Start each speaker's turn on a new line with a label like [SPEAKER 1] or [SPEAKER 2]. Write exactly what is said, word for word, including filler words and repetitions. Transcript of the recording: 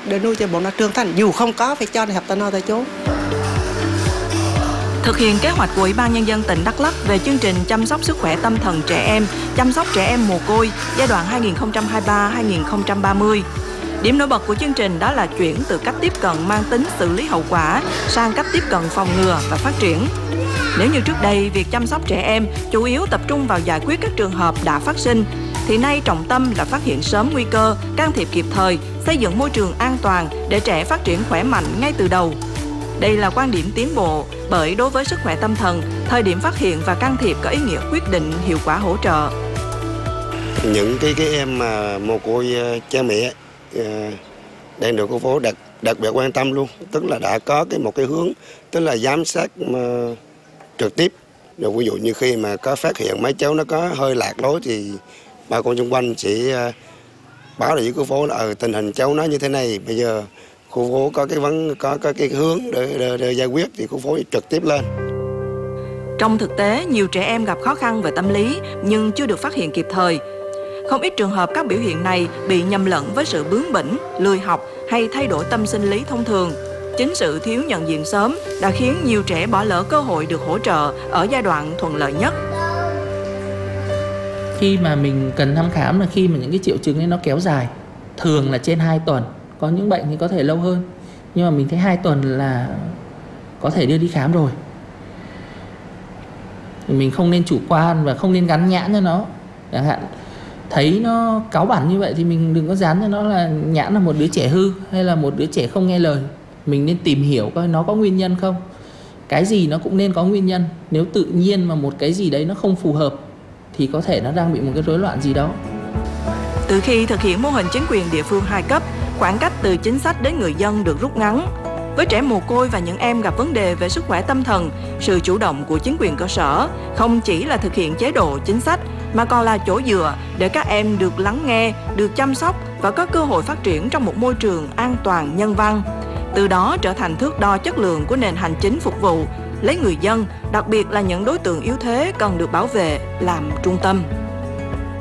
[SPEAKER 1] để nuôi cho bọn nó trưởng thành, dù không có phải cho đi học tay no tay chốn.
[SPEAKER 2] Thực hiện kế hoạch của Ủy ban Nhân dân tỉnh Đắk Lắk về chương trình chăm sóc sức khỏe tâm thần trẻ em, chăm sóc trẻ em mồ côi giai đoạn hai nghìn không trăm hai mươi ba đến hai nghìn không trăm ba mươi. Điểm nổi bật của chương trình đó là chuyển từ cách tiếp cận mang tính xử lý hậu quả sang cách tiếp cận phòng ngừa và phát triển. Nếu như trước đây việc chăm sóc trẻ em chủ yếu tập trung vào giải quyết các trường hợp đã phát sinh, thì nay trọng tâm là phát hiện sớm nguy cơ, can thiệp kịp thời, xây dựng môi trường an toàn để trẻ phát triển khỏe mạnh ngay từ đầu. Đây là quan điểm tiến bộ, bởi đối với sức khỏe tâm thần, thời điểm phát hiện và can thiệp có ý nghĩa quyết định hiệu quả hỗ trợ.
[SPEAKER 3] Những cái cái em mà mồ côi cha mẹ đang được khu phố đặc đặc biệt quan tâm luôn, tức là đã có cái một cái hướng, tức là giám sát mà trực tiếp. Rồi ví dụ như khi mà có phát hiện mấy cháu nó có hơi lạc lối thì bà con xung quanh sẽ báo lại với khu phố là ở tình hình cháu nó như thế này, bây giờ khu phố có cái vấn có có cái hướng để, để, để giải quyết thì khu phố trực tiếp lên.
[SPEAKER 2] Trong thực tế, nhiều trẻ em gặp khó khăn về tâm lý nhưng chưa được phát hiện kịp thời. Không ít trường hợp các biểu hiện này bị nhầm lẫn với sự bướng bỉnh, lười học hay thay đổi tâm sinh lý thông thường. Chính sự thiếu nhận diện sớm đã khiến nhiều trẻ bỏ lỡ cơ hội được hỗ trợ ở giai đoạn thuận lợi nhất.
[SPEAKER 4] Khi mà mình cần thăm khám là khi mà những cái triệu chứng ấy nó kéo dài, thường là trên hai tuần. Có những bệnh thì có thể lâu hơn, nhưng mà mình thấy hai tuần là có thể đưa đi khám rồi. Thì mình không nên chủ quan và không nên gắn nhãn cho nó. Chẳng hạn thấy nó cáu bẳn như vậy thì mình đừng có dán cho nó là nhãn là một đứa trẻ hư hay là một đứa trẻ không nghe lời. Mình nên tìm hiểu coi nó có nguyên nhân không. Cái gì nó cũng nên có nguyên nhân. Nếu tự nhiên mà một cái gì đấy nó không phù hợp thì có thể nó đang bị một cái rối loạn gì đó.
[SPEAKER 2] Từ khi thực hiện mô hình chính quyền địa phương hai cấp, khoảng cách từ chính sách đến người dân được rút ngắn. Với trẻ mồ côi và những em gặp vấn đề về sức khỏe tâm thần, sự chủ động của chính quyền cơ sở không chỉ là thực hiện chế độ chính sách mà còn là chỗ dựa để các em được lắng nghe, được chăm sóc và có cơ hội phát triển trong một môi trường an toàn, nhân văn. Từ đó trở thành thước đo chất lượng của nền hành chính phục vụ, lấy người dân, đặc biệt là những đối tượng yếu thế cần được bảo vệ làm trung tâm.